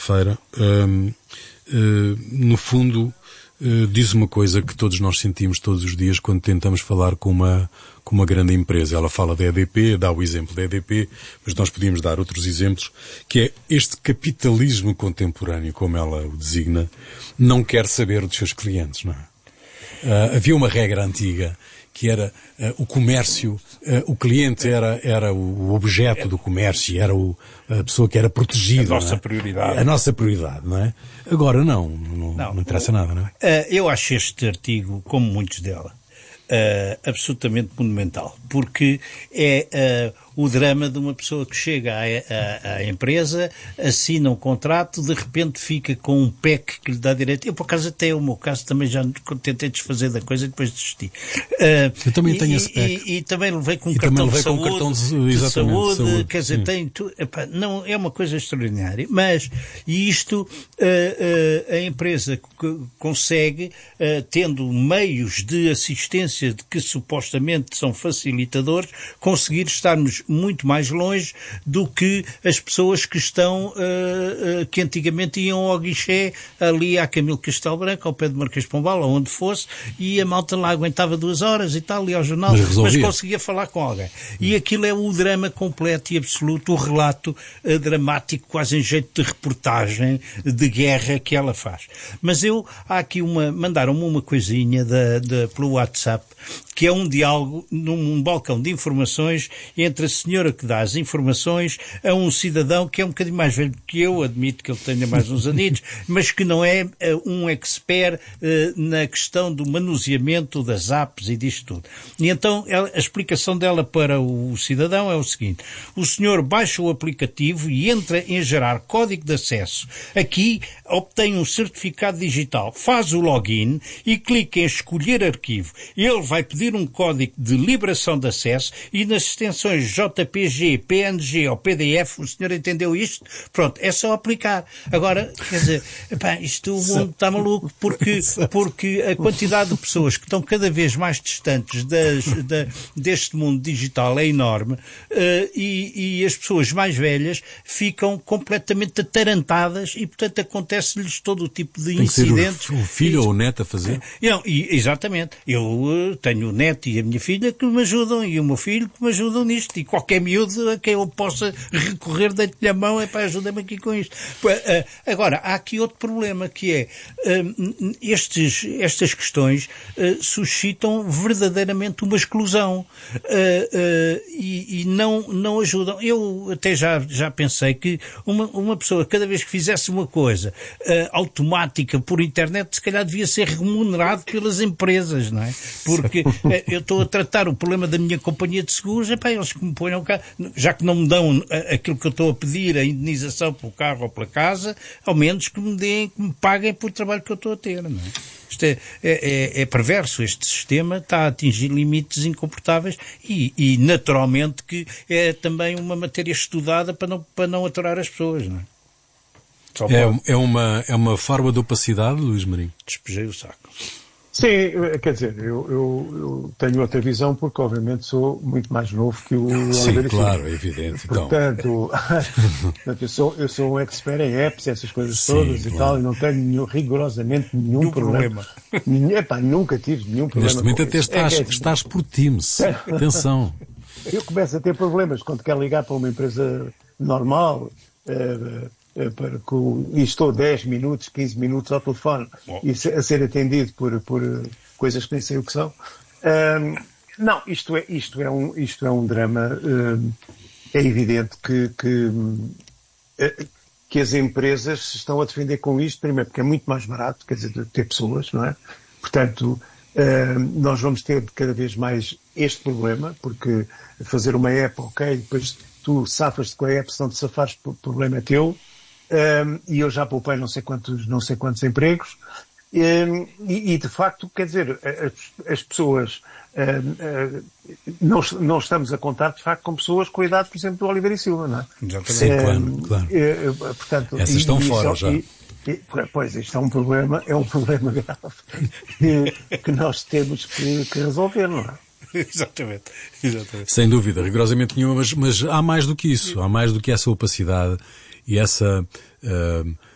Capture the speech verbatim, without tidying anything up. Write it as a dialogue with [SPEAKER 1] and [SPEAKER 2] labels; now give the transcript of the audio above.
[SPEAKER 1] sexta-feira, hum, hum, no fundo, hum, diz uma coisa que todos nós sentimos todos os dias quando tentamos falar com uma, com uma grande empresa. Ela fala da E D P, dá o exemplo da E D P, mas nós podíamos dar outros exemplos, que é este capitalismo contemporâneo, como ela o designa, não quer saber dos seus clientes, não é? Uh, havia uma regra antiga que era uh, o comércio, uh, o cliente era, era o objeto do comércio, era o, a pessoa que era protegida.
[SPEAKER 2] A nossa
[SPEAKER 1] não é?
[SPEAKER 2] prioridade.
[SPEAKER 1] A nossa prioridade, não é? Agora não, não, não, não interessa nada, não é?
[SPEAKER 3] Uh, eu acho este artigo, como muitos dela, uh, absolutamente monumental, porque é uh, o drama de uma pessoa que chega à, à, à empresa, assina um contrato, de repente fica com um P E C que lhe dá direito. Eu, por acaso, até o meu caso, também já tentei desfazer da coisa e depois desisti. Uh,
[SPEAKER 1] eu também tenho
[SPEAKER 3] e,
[SPEAKER 1] esse P E C.
[SPEAKER 3] E, e, e também levei com um
[SPEAKER 1] e
[SPEAKER 3] cartão,
[SPEAKER 1] de
[SPEAKER 3] saúde,
[SPEAKER 1] com cartão de,
[SPEAKER 3] de saúde,
[SPEAKER 1] saúde,
[SPEAKER 3] quer dizer,
[SPEAKER 1] sim.
[SPEAKER 3] tem tu, epá, não, é uma coisa extraordinária. Mas, e isto, uh, uh, a empresa consegue, uh, tendo meios de assistência de que supostamente são facilitadores, conseguir estarmos muito mais longe do que as pessoas que estão, uh, uh, que antigamente iam ao guichê ali à Camilo Castelo Branco, ao pé de Marquês de Pombal, ou onde fosse, e a malta lá aguentava duas horas e tal, e ao jornal,
[SPEAKER 1] mas,
[SPEAKER 3] mas conseguia falar com alguém. E aquilo é o drama completo e absoluto, o relato uh, dramático, quase em jeito de reportagem de guerra que ela faz. Mas eu, há aqui uma, mandaram-me uma coisinha da, da, pelo WhatsApp, que é um diálogo num balcão de informações entre a senhora que dá as informações a um cidadão que é um bocadinho mais velho que eu, admito que ele tenha mais uns anitos, mas que não é uh, um expert uh, na questão do manuseamento das apps e disto tudo. E então ela, a explicação dela para o cidadão é o seguinte: o senhor baixa o aplicativo e entra em gerar código de acesso. Aqui obtém um certificado digital, faz o login e clica em escolher arquivo. Ele vai pedir um código de liberação de acesso e nas extensões J P G, P N G ou P D F, o senhor entendeu isto? Pronto, é só aplicar. Agora, quer dizer, epá, isto o mundo está maluco, porque, porque a quantidade de pessoas que estão cada vez mais distantes das, da, deste mundo digital é enorme, uh, e, e as pessoas mais velhas ficam completamente atarantadas e, portanto, acontece-lhes todo o tipo de
[SPEAKER 1] Tem
[SPEAKER 3] incidentes.
[SPEAKER 1] Que ser o, o filho ou o neto a fazer?
[SPEAKER 3] Não, e, exatamente. Eu uh, tenho o neto e a minha filha que me ajudam e o meu filho que me ajudam nisto, e qualquer miúdo a quem eu possa recorrer, deito-lhe a mão, é para ajudar-me aqui com isto. Agora, há aqui outro problema, que é, estes, estas questões suscitam verdadeiramente uma exclusão e, e não, não ajudam. Eu até já, já pensei que uma, uma pessoa, cada vez que fizesse uma coisa automática por internet, se calhar devia ser remunerado pelas empresas, não é? Porque eu estou a tratar o problema da minha companhia de seguros, é para eles que me ponham cá, já que não me dão aquilo que eu estou a pedir, a indenização pelo carro ou pela casa, ao menos que me deem, que me paguem por trabalho que eu estou a ter, não é? Isto é, é, é perverso, este sistema está a atingir limites incomportáveis e, e naturalmente que é também uma matéria estudada para não, para não aturar as pessoas, não é?
[SPEAKER 1] É, é, uma, é uma forma de opacidade, Luís Marinho?
[SPEAKER 3] Despejei o saco.
[SPEAKER 2] Sim, quer dizer, eu, eu, eu tenho outra visão porque obviamente sou muito mais novo que o
[SPEAKER 1] Sim,
[SPEAKER 2] Oliveira
[SPEAKER 1] claro,
[SPEAKER 2] Silva.
[SPEAKER 1] é evidente.
[SPEAKER 2] Portanto, então. eu, sou, eu sou um expert em apps, essas coisas Sim, todas claro. E tal, e não tenho nenhum, rigorosamente nenhum, nenhum problema. problema. Epá, nunca tive nenhum problema.
[SPEAKER 1] Neste momento até estás, é, é, estás por Teams. Atenção.
[SPEAKER 2] Eu começo a ter problemas quando quero ligar para uma empresa normal, uh, Para que, e estou dez minutos, quinze minutos ao telefone oh. e a ser atendido por, por coisas que nem sei o que são. Um, não, isto é, isto, é um, isto é um drama. Um, é evidente que, que, que as empresas estão a defender com isto, primeiro porque é muito mais barato, quer dizer, ter pessoas, não é? Portanto, um, nós vamos ter cada vez mais este problema, porque fazer uma app, ok, depois tu safas-te com a app, se não te safares, o problema é teu. Um, e eu já poupei não sei quantos, não sei quantos empregos, um, e, e de facto, quer dizer, as, as pessoas, um, um, não, não estamos a contar de facto com pessoas com a idade, por exemplo, do Oliveira e Silva, não é?
[SPEAKER 1] Exatamente. Sim, um, claro, claro.
[SPEAKER 2] Uh, portanto,
[SPEAKER 1] essas
[SPEAKER 2] e,
[SPEAKER 1] estão
[SPEAKER 2] e
[SPEAKER 1] fora
[SPEAKER 2] isso,
[SPEAKER 1] já.
[SPEAKER 2] E, e, pois, isto é um problema, é um problema grave que, que nós temos que, que resolver, não é?
[SPEAKER 3] Exatamente. Exatamente.
[SPEAKER 1] Sem dúvida, rigorosamente nenhuma, mas, mas há mais do que isso, há mais do que essa opacidade e essa uh,